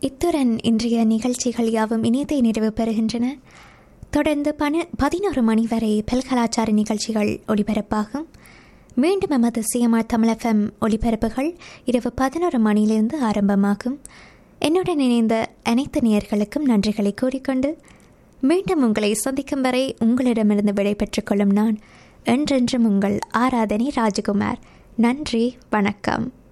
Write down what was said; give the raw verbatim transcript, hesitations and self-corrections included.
இத்துடன் இன்றைய நிகழ்ச்சிகள் யாவும் இணையத்தை நிறைவு பெறுகின்றன. தொடர்ந்து பன பதினோரு மணி வரை பல்கலாச்சார நிகழ்ச்சிகள் ஒளிபரப்பாகும். மீண்டும் எமது சிஎம்ஆர் தமிழ் எஃப்எம் ஒளிபரப்புகள் இரவு பதினோரு மணியிலிருந்து ஆரம்பமாகும். என்னுடன் இணைந்த அனைத்து நேயர்களுக்கும் நன்றிகளை கூறிக்கொண்டு மீண்டும் உங்களை சந்திக்கும் வரை உங்களிடமிருந்து விடைபெற்றுக் கொள்ளும் நான் என்றென்றும் உங்கள் ஆராதனை ராஜகுமார். நன்றி, வணக்கம்.